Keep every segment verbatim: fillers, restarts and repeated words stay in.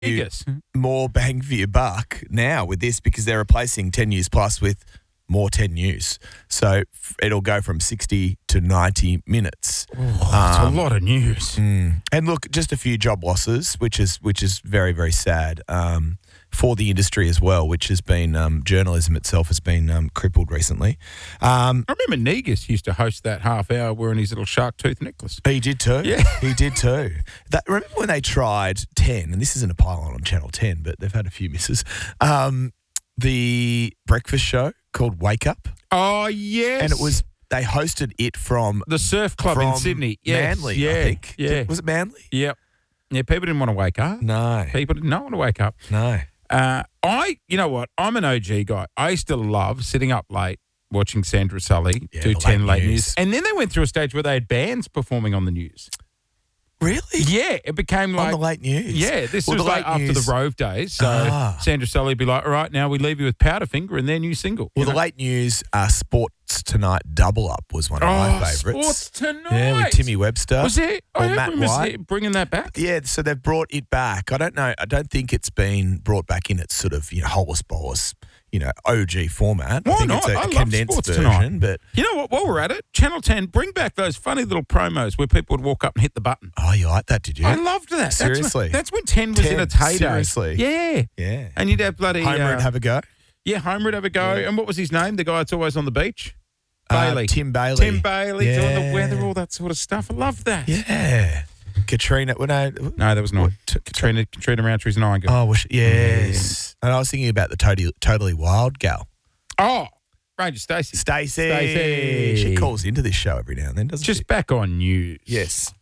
Vegas. more bang for your buck now with this because they're replacing ten News Plus with more ten News. So f- it'll go from sixty to ninety minutes. Oh, that's Um, a lot of news. Mm. And look, just a few job losses, which is which is very, very sad um, for the industry as well, which has been, um, journalism itself has been um, crippled recently. Um, I remember Negus used to host that half hour wearing his little shark tooth necklace. he did too. Yeah. He did too. That, remember when they tried ten, and this isn't a pylon on Channel ten, but they've had a few misses, um, the breakfast show called Wake Up? Oh, yes. And it was, they hosted it from the surf club in from Sydney. Yes. Manly, yeah. I think. Yeah. Was it Manly? Yep. Yeah, people didn't want to wake up. No. People did not want to wake up. No. Uh, I, you know what? I'm an O G guy. I used to love sitting up late watching Sandra Sully Yeah, do the ten late late news. news. And then they went through a stage where they had bands performing on the news. Really? Yeah, it became like On the late news? Yeah, this Well, was the like late after news- the Rove days. So Ah. Sandra Sully would be like, all right, now we leave you with Powderfinger and their new single. Well, you the know? late news, uh, Sports Tonight Double Up was one of oh, my favourites. Sports Tonight. Yeah, with Timmy Webster. Was it? Or I Matt remember White. see- bringing that back. Yeah, so they've brought it back. I don't know. I don't think it's been brought back in its sort of, you know, holus bolus, you know, O G format. Why I think not? it's a, I a love condensed Sports version, Tonight. but You know what? While we're at it, Channel ten, bring back those funny little promos where people would walk up and hit the button. oh, you like that, did you? I loved that. That's when- Seriously? That's when ten was in ten, its heyday. seriously? Yeah. Yeah. And you'd have bloody... Homer uh, and have a go. Yeah, Homer would have a go. And what was his name? The guy that's always on the beach? Uh, Bailey. Tim Bailey. Tim Bailey doing Yeah. the weather, all that sort of stuff. I love that. Yeah. Katrina. Well, no. No, there was not. What, t- Katrina, Katrina Roundtree's an iron girl. Oh, was she, yes. And I was thinking about the totally, totally wild gal. Oh, Ranger Stacey. Stacey. Stacey. She calls into this show every now and then, doesn't Just she? back on news. Yes.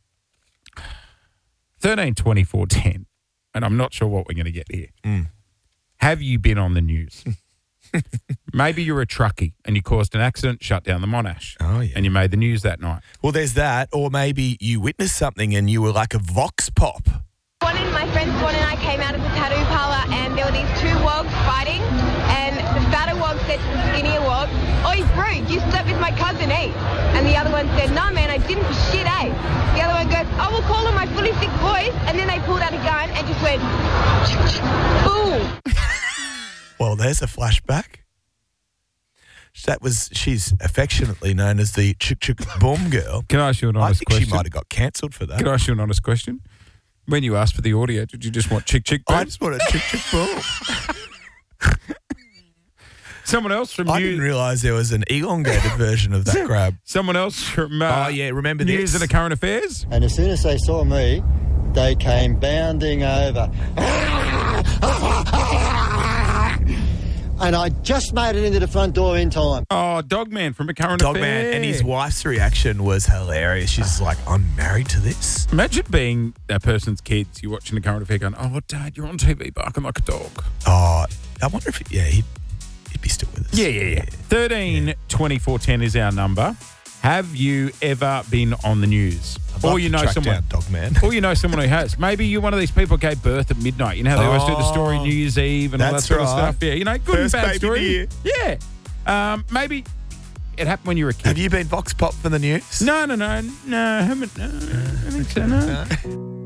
thirteen twenty-four ten. And I'm not sure what we're going to get here. Mm. Have you been on the news? Maybe you're a truckie and you caused an accident, shut down the Monash. Oh, yeah. And you made the news that night. Well, there's that. Or maybe you witnessed something and you were like a vox pop. One of my friends, Swan and I came out of the tattoo parlour and there were these two wogs fighting and the fatter wog said to the skinnier wog, "Oi, Brute, you slept with my cousin, eh?" And the other one said, "No, man, I didn't for shit, eh?" The other one goes, "I will call on my fully sick boys," and then they pulled out a gun and just went, boom. Well, there's a flashback. That was, she's affectionately known as the Chick Chick Boom Girl. Can I ask you an I honest think question? she might have got cancelled for that. Can I ask you an honest question? When you asked for the audio, did you just want chick chick boom? I just wanted Chick Chick Boom. Someone else from I News. didn't realise there was an elongated version of that grab. Someone else from uh, Oh, yeah, remember News this? and the Current Affairs. And as soon as they saw me, they came bounding over. And I just made it into the front door in time. Oh, Dogman from a Current Dogman, Affairs. and his wife's reaction was hilarious. She's like, "I'm married to this." Imagine being that person's kids. You're watching the Current Affair going, "Oh, Dad, you're on T V barking like a dog." Oh, I wonder if, yeah, he'd, he'd be still with us. Yeah, yeah, yeah. thirteen twenty-four ten is our number. Have you ever been on the news? I'd Or love you to know track someone. down Dogman. Or you know someone who has. Maybe you're one of these people who gave birth at midnight. You know how they always do the story Oh, New Year's Eve and all that that's sort of right. stuff. Yeah, you know, good First and bad baby story. of the year. Yeah. Um, maybe it happened when you were a kid. Have you been vox pop for the news? No, no, no, no, I haven't. No, I don't think so, no. No.